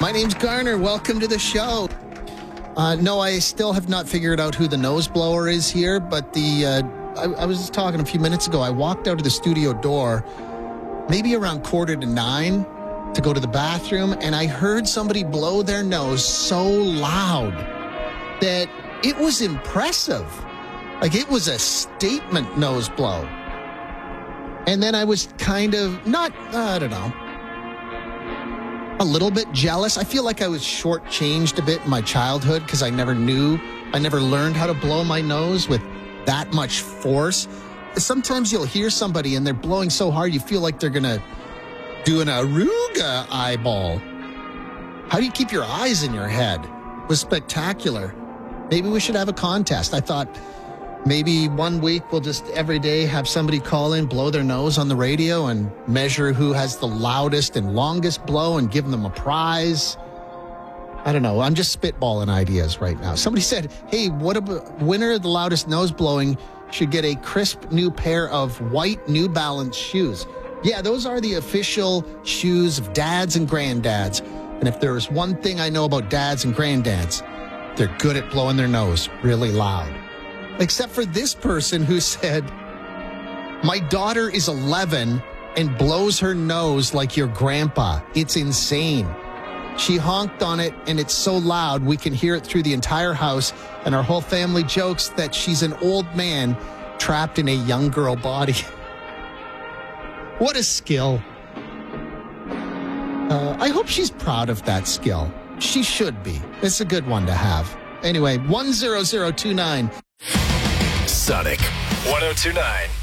My name's Garner. Welcome to the show. No, I still have not figured out who the nose blower is here, but I was just talking a few minutes ago. I walked out of the studio door maybe around 8:45 to go to the bathroom, and I heard somebody blow their nose so loud that it was impressive. Like, it was a statement nose blow. And then I was kind of a little bit jealous. I feel like I was shortchanged a bit in my childhood because I never learned how to blow my nose with that much force. Sometimes you'll hear somebody and they're blowing so hard you feel like they're going to do an Aruga eyeball. How do you keep your eyes in your head? It was spectacular. Maybe we should have a contest. I thought maybe one week we'll just every day have somebody call in, blow their nose on the radio, and measure who has the loudest and longest blow and give them a prize. I don't know. I'm just spitballing ideas right now. Somebody said, hey, what about winner of the loudest nose blowing should get a crisp new pair of white New Balance shoes. Yeah, those are the official shoes of dads and granddads. And if there's one thing I know about dads and granddads, they're good at blowing their nose really loud. Except for this person who said, my daughter is 11 and blows her nose like your grandpa. It's insane. She honked on it, and it's so loud we can hear it through the entire house, and our whole family jokes that she's an old man trapped in a young girl body. What a skill. I hope she's proud of that skill. She should be. It's a good one to have. Anyway, 10029. Sonic 1029.